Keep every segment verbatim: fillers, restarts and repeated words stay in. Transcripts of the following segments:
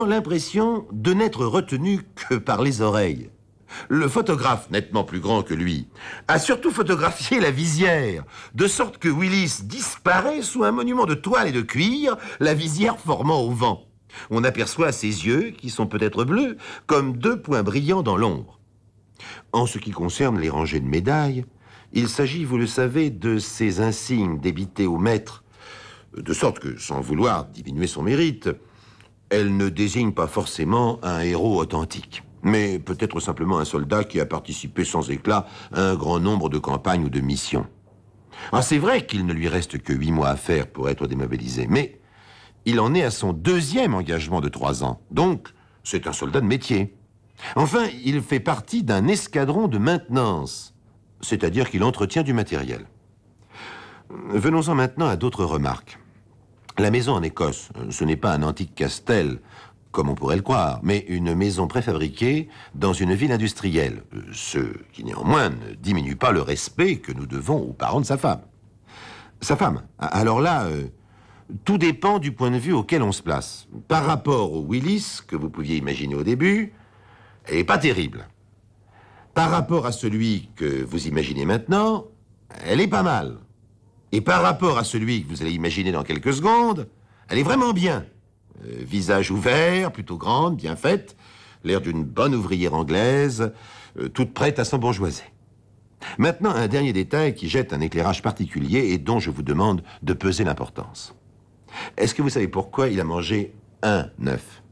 l'impression de n'être retenu que par les oreilles. Le photographe, nettement plus grand que lui, a surtout photographié la visière, de sorte que Willis disparaît sous un monument de toile et de cuir, la visière formant au vent. On aperçoit ses yeux, qui sont peut-être bleus, comme deux points brillants dans l'ombre. En ce qui concerne les rangées de médailles, il s'agit, vous le savez, de ces insignes débités au maître, de sorte que, sans vouloir diminuer son mérite, elle ne désigne pas forcément un héros authentique, mais peut-être simplement un soldat qui a participé sans éclat à un grand nombre de campagnes ou de missions. Ah, c'est vrai qu'il ne lui reste que huit mois à faire pour être démobilisé, mais il en est à son deuxième engagement de trois ans, donc c'est un soldat de métier. Enfin, il fait partie d'un escadron de maintenance, c'est-à-dire qu'il entretient du matériel. Venons-en maintenant à d'autres remarques. La maison en Écosse, ce n'est pas un antique castel, comme on pourrait le croire, mais une maison préfabriquée dans une ville industrielle, ce qui néanmoins ne diminue pas le respect que nous devons aux parents de sa femme. Sa femme, alors là, euh, tout dépend du point de vue auquel on se place. Par rapport au Willis, que vous pouviez imaginer au début, elle n'est pas terrible. Par rapport à celui que vous imaginez maintenant, elle est pas mal. Et par rapport à celui que vous allez imaginer dans quelques secondes, elle est vraiment bien. Euh, visage ouvert, plutôt grande, bien faite, l'air d'une bonne ouvrière anglaise, euh, toute prête à s'embourgeoiser. Maintenant, un dernier détail qui jette un éclairage particulier et dont je vous demande de peser l'importance. Est-ce que vous savez pourquoi il a mangé un œuf?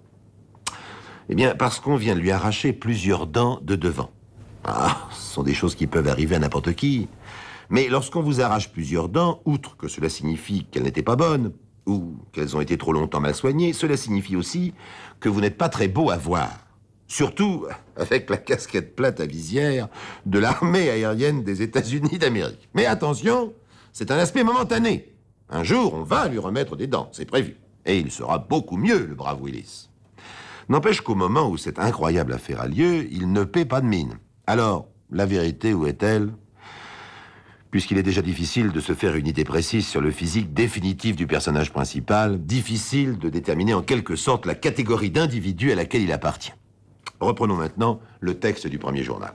Eh bien, parce qu'on vient de lui arracher plusieurs dents de devant. Ah, ce sont des choses qui peuvent arriver à n'importe qui. Mais lorsqu'on vous arrache plusieurs dents, outre que cela signifie qu'elles n'étaient pas bonnes, ou qu'elles ont été trop longtemps mal soignées, cela signifie aussi que vous n'êtes pas très beau à voir. Surtout avec la casquette plate à visière de l'armée aérienne des États-Unis d'Amérique. Mais attention, c'est un aspect momentané. Un jour, on va lui remettre des dents, c'est prévu. Et il sera beaucoup mieux, le brave Willis. N'empêche qu'au moment où cette incroyable affaire a lieu, il ne paie pas de mine. Alors, la vérité, où est-elle? Puisqu'il est déjà difficile de se faire une idée précise sur le physique définitif du personnage principal, difficile de déterminer en quelque sorte la catégorie d'individu à laquelle il appartient. Reprenons maintenant le texte du premier journal.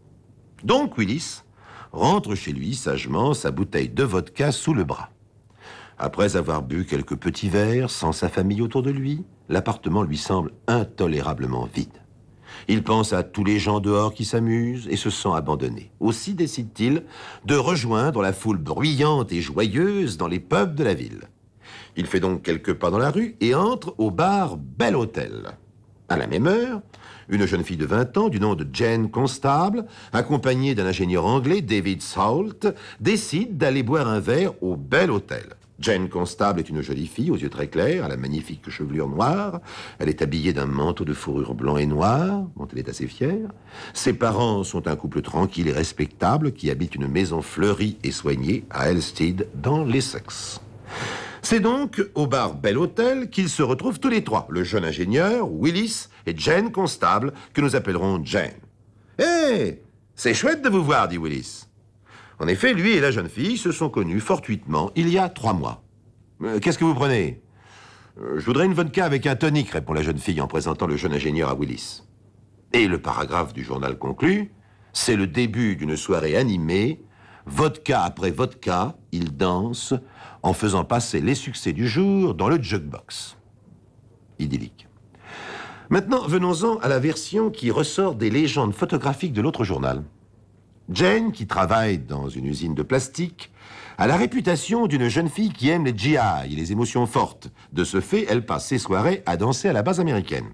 Donc Willis rentre chez lui sagement, sa bouteille de vodka sous le bras. Après avoir bu quelques petits verres, sans sa famille autour de lui, l'appartement lui semble intolérablement vide. Il pense à tous les gens dehors qui s'amusent et se sent abandonné. Aussi décide-t-il de rejoindre la foule bruyante et joyeuse dans les pubs de la ville. Il fait donc quelques pas dans la rue et entre au bar Bel Hotel. À la même heure, une jeune fille de vingt ans, du nom de Jane Constable, accompagnée d'un ingénieur anglais, David Salt, décide d'aller boire un verre au Bel Hotel. Jane Constable est une jolie fille aux yeux très clairs, à la magnifique chevelure noire. Elle est habillée d'un manteau de fourrure blanc et noir, dont elle est assez fière. Ses parents sont un couple tranquille et respectable qui habite une maison fleurie et soignée à Elstead, dans l'Essex. C'est donc au bar Bel Hotel qu'ils se retrouvent tous les trois, le jeune ingénieur, Willis et Jane Constable, que nous appellerons Jane. « Hé, hey, c'est chouette de vous voir, dit Willis. En effet, lui et la jeune fille se sont connus fortuitement il y a trois mois. Euh, Qu'est-ce que vous prenez? euh, Je voudrais une vodka avec un tonic, répond la jeune fille en présentant le jeune ingénieur à Willis. Et le paragraphe du journal conclut, c'est le début d'une soirée animée. Vodka après vodka, ils dansent en faisant passer les succès du jour dans le jukebox. Idyllique. Maintenant, venons-en à la version qui ressort des légendes photographiques de l'autre journal. Jane, qui travaille dans une usine de plastique, a la réputation d'une jeune fille qui aime les G I et les émotions fortes. De ce fait, elle passe ses soirées à danser à la base américaine.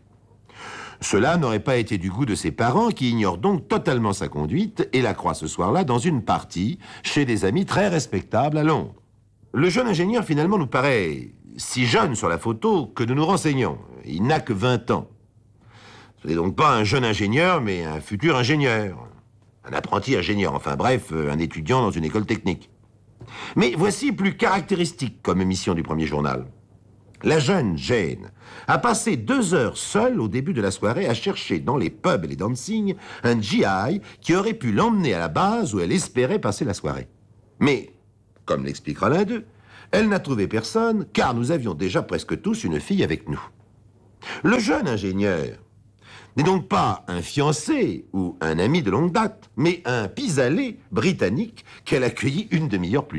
Cela n'aurait pas été du goût de ses parents qui ignorent donc totalement sa conduite et la croient ce soir-là dans une partie chez des amis très respectables à Londres. Le jeune ingénieur finalement nous paraît si jeune sur la photo que nous nous renseignons. Il n'a que vingt ans. Ce n'est donc pas un jeune ingénieur mais un futur ingénieur. Un apprenti ingénieur, enfin bref, un étudiant dans une école technique. Mais voici plus caractéristique comme émission du premier journal. La jeune Jane a passé deux heures seule au début de la soirée à chercher dans les pubs et les dancing un G I qui aurait pu l'emmener à la base où elle espérait passer la soirée. Mais, comme l'expliquera l'un d'eux, elle n'a trouvé personne car nous avions déjà presque tous une fille avec nous. Le jeune ingénieur n'est donc pas un fiancé ou un ami de longue date, mais un pis-aller britannique qu'elle accueillit une demi-heure plus tard.